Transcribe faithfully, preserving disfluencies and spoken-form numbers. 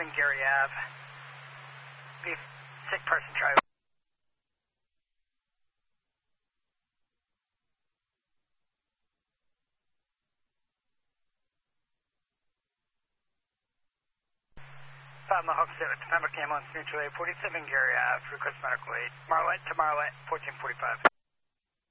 Gary Ave. Be sick person try. Five Mohawk seven, Pembroke ambulance mutual aid, forty-seven Gary Ave, request medical aid. Marlette to Marlette, fourteen forty-five.